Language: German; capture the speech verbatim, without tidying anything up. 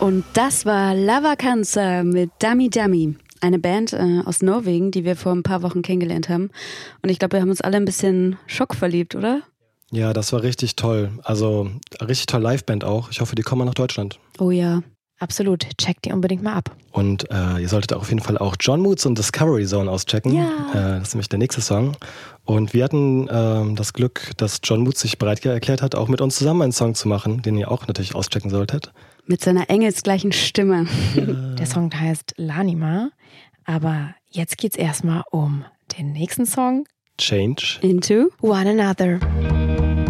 Und das war La Vacanza mit Dummy Dummy. Eine Band äh, aus Norwegen, die wir vor ein paar Wochen kennengelernt haben. Und ich glaube, wir haben uns alle ein bisschen schockverliebt, oder? Ja, das war richtig toll. Also richtig toll Liveband auch. Ich hoffe, die kommen mal nach Deutschland. Oh ja. Absolut, checkt die unbedingt mal ab. Und äh, ihr solltet auf jeden Fall auch John Moods und Discovery Zone auschecken. Ja. Äh, das ist nämlich der nächste Song. Und wir hatten äh, das Glück, dass John Moods sich bereit erklärt hat, auch mit uns zusammen einen Song zu machen, den ihr auch natürlich auschecken solltet. Mit seiner engelsgleichen Stimme. Ja. Der Song heißt Lanima. Aber jetzt geht's erstmal um den nächsten Song. Change Into One Another.